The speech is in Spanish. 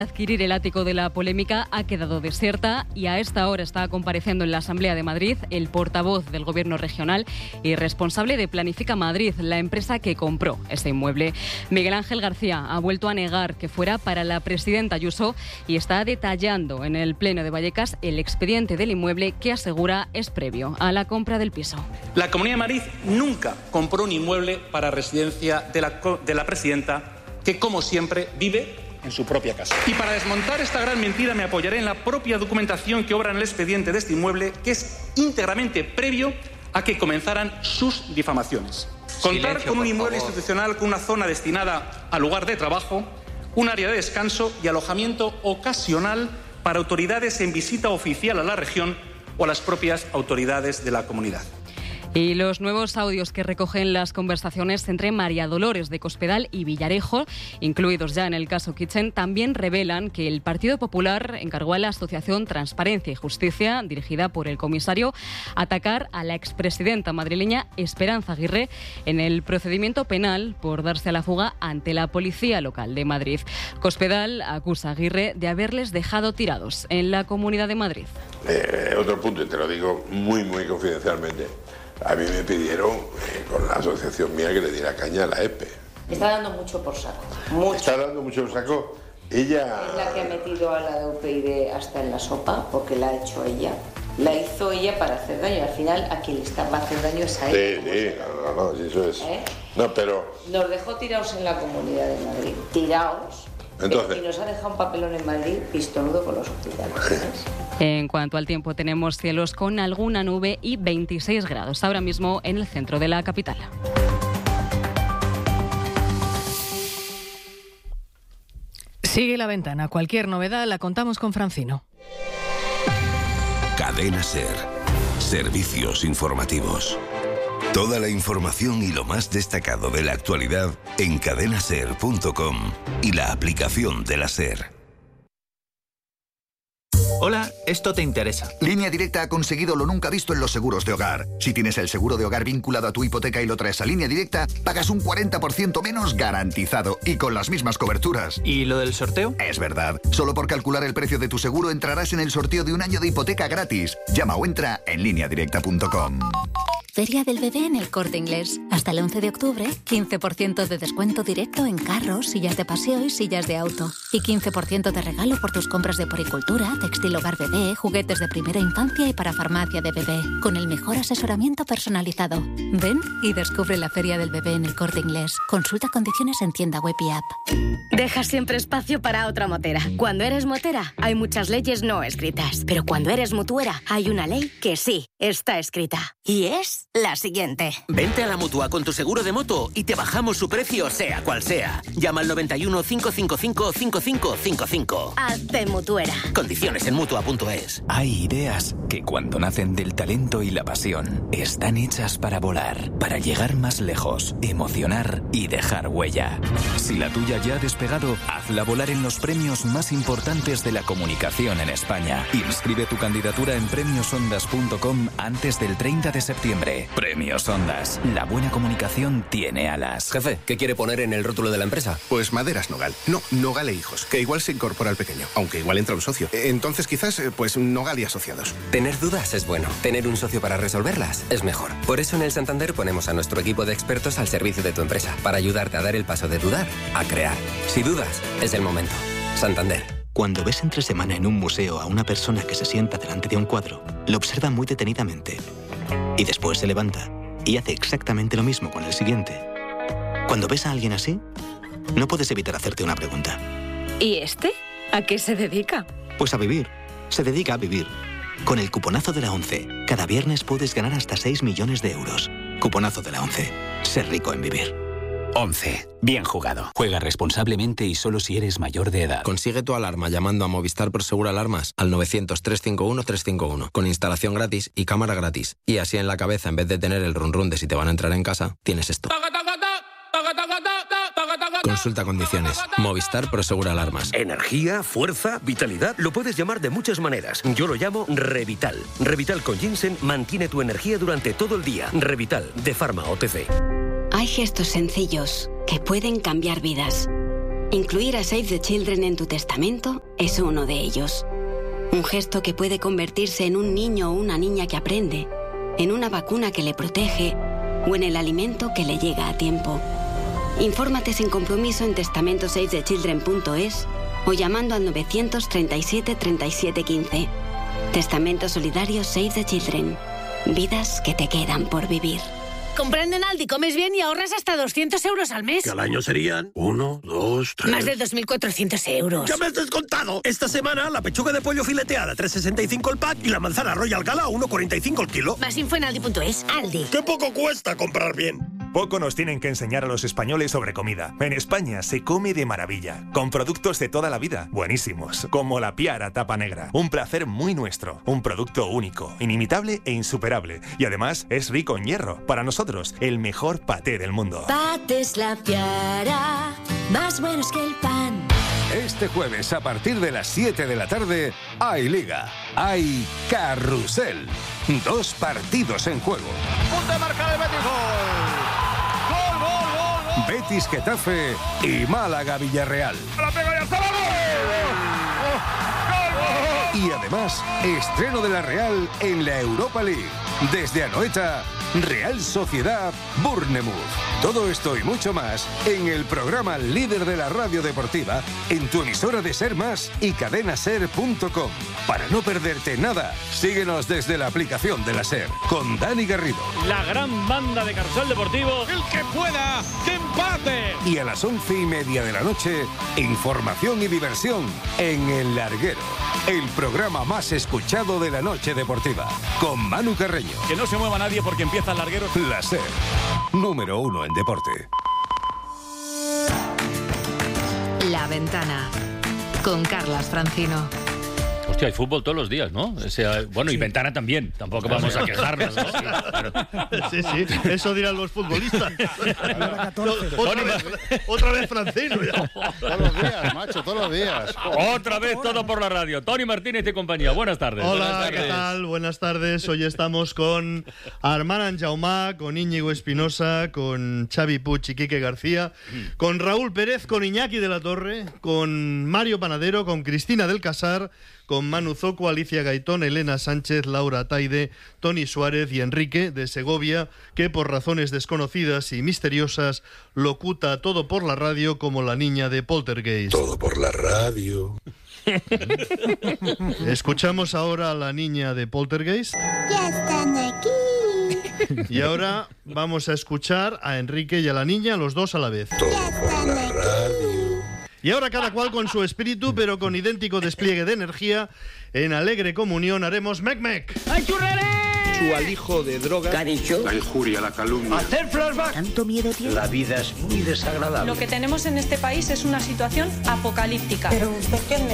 Adquirir el ático de la polémica ha quedado desierta y a esta hora está compareciendo en la Asamblea de Madrid el portavoz del Gobierno regional y responsable de Planifica Madrid, la empresa que compró este inmueble. Miguel Ángel García ha vuelto a negar que fuera para la presidenta Ayuso y está detallando en el Pleno de Vallecas el expediente del inmueble que asegura es previo a la compra del piso. La Comunidad de Madrid nunca compró un inmueble para residencia de la presidenta, que como siempre vive en su propia casa. Y para desmontar esta gran mentira me apoyaré en la propia documentación que obra en el expediente de este inmueble, que es íntegramente previo a que comenzaran sus difamaciones. Contar con un inmueble institucional con una zona destinada al lugar de trabajo, un área de descanso y alojamiento ocasional para autoridades en visita oficial a la región o a las propias autoridades de la comunidad. Y los nuevos audios que recogen las conversaciones entre María Dolores de Cospedal y Villarejo, incluidos ya en el caso Kitchen, también revelan que el Partido Popular encargó a la Asociación Transparencia y Justicia, dirigida por el comisario, atacar a la expresidenta madrileña Esperanza Aguirre en el procedimiento penal por darse a la fuga ante la Policía Local de Madrid. Cospedal acusa a Aguirre de haberles dejado tirados en la Comunidad de Madrid. Otro punto, y te lo digo muy confidencialmente. A mí me pidieron, con la asociación mía, que le diera caña a la EPE. Está dando mucho por saco. Mucho. Está dando mucho por saco. Ella... Es la que ha metido a la de UPyD hasta en la sopa, porque la ha hecho ella. La hizo ella para hacer daño. Al final, a quien le va a hacer daño es a ella. Sí, no, sí, eso es. No, pero... Nos dejó tirados en la Comunidad de Madrid. Tirados. Entonces... Y nos ha dejado un papelón en Madrid pistonudo con los hospitales. En cuanto al tiempo, tenemos cielos con alguna nube y 26 grados ahora mismo en el centro de la capital. Sigue La Ventana. Cualquier novedad la contamos con Francino. Cadena SER. Servicios informativos. Toda la información y lo más destacado de la actualidad en cadenaser.com y la aplicación de la SER. Hola, esto te interesa. Línea Directa ha conseguido lo nunca visto en los seguros de hogar. Si tienes el seguro de hogar vinculado a tu hipoteca y lo traes a Línea Directa, pagas un 40% menos garantizado y con las mismas coberturas. ¿Y lo del sorteo? Es verdad. Solo por calcular el precio de tu seguro entrarás en el sorteo de un año de hipoteca gratis. Llama o entra en lineadirecta.com. Feria del Bebé en El Corte Inglés. Hasta el 11 de octubre, 15% de descuento directo en carros, sillas de paseo y sillas de auto. Y 15% de regalo por tus compras de poricultura, textil hogar bebé, juguetes de primera infancia y para farmacia de bebé. Con el mejor asesoramiento personalizado. Ven y descubre la Feria del Bebé en El Corte Inglés. Consulta condiciones en tienda web y app. Deja siempre espacio para otra motera. Cuando eres motera, hay muchas leyes no escritas. Pero cuando eres mutuera, hay una ley que sí está escrita. Y es la siguiente. Vente a la Mutua con tu seguro de moto y te bajamos su precio sea cual sea. Llama al 91 555 5555. Hazte mutuera. Condiciones en Mutua.es. Hay ideas que cuando nacen del talento y la pasión están hechas para volar, para llegar más lejos, emocionar y dejar huella. Si la tuya ya ha despegado, hazla volar en los premios más importantes de la comunicación en España. Inscribe tu candidatura en premiosondas.com antes del 30 de septiembre. Premios Ondas. La buena comunicación tiene alas. Jefe, ¿qué quiere poner en el rótulo de la empresa? Pues Maderas Nogal. No, Nogal e Hijos, que igual se incorpora al pequeño, aunque igual entra un socio. Entonces quizás, pues Nogal y Asociados. Tener dudas es bueno. Tener un socio para resolverlas es mejor. Por eso en el Santander ponemos a nuestro equipo de expertos al servicio de tu empresa, para ayudarte a dar el paso de dudar a crear. Si dudas, es el momento. Santander. Cuando ves entre semana en un museo a una persona que se sienta delante de un cuadro, lo observa muy detenidamente. Y después se levanta y hace exactamente lo mismo con el siguiente. Cuando ves a alguien así, no puedes evitar hacerte una pregunta. ¿Y este? ¿A qué se dedica? Pues a vivir. Se dedica a vivir. Con el cuponazo de la ONCE, cada viernes puedes ganar hasta 6 millones de euros. Cuponazo de la ONCE. Ser rico en vivir. 11. Bien jugado. Juega responsablemente y solo si eres mayor de edad. Consigue tu alarma llamando a Movistar Prosegur Alarmas al 900-351-351 con instalación gratis y cámara gratis. Y así en la cabeza, en vez de tener el run run de si te van a entrar en casa, tienes esto. Consulta condiciones. Movistar Prosegur Alarmas. Energía, fuerza, vitalidad. Lo puedes llamar de muchas maneras. Yo lo llamo Revital. Revital con ginseng mantiene tu energía durante todo el día. Revital, de Pharma OTC. Hay gestos sencillos que pueden cambiar vidas. Incluir a Save the Children en tu testamento es uno de ellos. Un gesto que puede convertirse en un niño o una niña que aprende, en una vacuna que le protege o en el alimento que le llega a tiempo. Infórmate sin compromiso en testamentosavethechildren.es o llamando al 937 37 15. Testamento solidario Save the Children. Vidas que te quedan por vivir. Comprando en Aldi comes bien y ahorras hasta 200 euros al mes. Que al año serían 1, 2, 3... Más de 2.400 euros. ¡Ya me has descontado! Esta semana la pechuga de pollo fileteada 3,65 el pack y la manzana Royal Gala 1,45 el kilo. Más info en Aldi.es. Aldi. ¡Qué poco cuesta comprar bien! Poco nos tienen que enseñar a los españoles sobre comida. En España se come de maravilla, con productos de toda la vida, buenísimos, como la Piara Tapa Negra. Un placer muy nuestro, un producto único, inimitable e insuperable. Y además es rico en hierro. Para nosotros, el mejor paté del mundo. Patés La Piara, más buenos que el pan. Este jueves, a partir de las 7 de la tarde, hay Liga, hay Carrusel. 2 partidos en juego. Punto de marca del Betis. Gol, gol, gol, gol. Betis Getafe y Málaga Villarreal. La pega y hasta la gol. Y además, estreno de la Real en la Europa League. Desde Anoeta, Real Sociedad Bournemouth. Todo esto y mucho más en el programa líder de la radio deportiva, en tu emisora de Ser Más y cadenaser.com. Para no perderte nada, síguenos desde la aplicación de la Ser, con Dani Garrido. La gran banda de Carrusel Deportivo. El que pueda, que empate. Y a las 11:30 de la noche, información y diversión en El Larguero, el programa más escuchado de la noche deportiva, con Manu Carreño. Que no se mueva nadie porque empieza El Larguero. La Ser, número 1 en deporte. La Ventana, con Carlas Francino. Hostia, hay fútbol todos los días, ¿no? O sea, bueno, y Ventana también. Tampoco vamos a quejarnos, ¿no? Sí, eso dirán los futbolistas. Otra vez Francino. Todos los días, macho, todos los días. Otra vez todo por la radio. Tony Martínez y compañía. Buenas tardes. Hola, buenas tardes. ¿Qué tal? Buenas tardes. Hoy estamos con Armand Anjaumá, con Íñigo Espinosa, con Xavi Puig y Quique García, con Raúl Pérez, con Iñaki de la Torre, con Mario Panadero, con Cristina del Casar, con Manu Zoco, Alicia Gaitón, Elena Sánchez, Laura Taide, Tony Suárez y Enrique de Segovia, que por razones desconocidas y misteriosas locuta todo por la radio como la niña de Poltergeist. Todo por la radio. Escuchamos ahora a la niña de Poltergeist. Ya están aquí. Y ahora vamos a escuchar a Enrique y a la niña, los dos a la vez. Todo por la radio. Y ahora cada cual con su espíritu, pero con idéntico despliegue de energía, en alegre comunión haremos mec-mec. ¡Ay, churrere! Su alijo de droga. ¿Qué ha dicho? La injuria, la calumnia. Hacer flashback. ¿Tanto miedo tiene? La vida es muy desagradable. Lo que tenemos en este país es una situación apocalíptica. Pero usted, ¿quién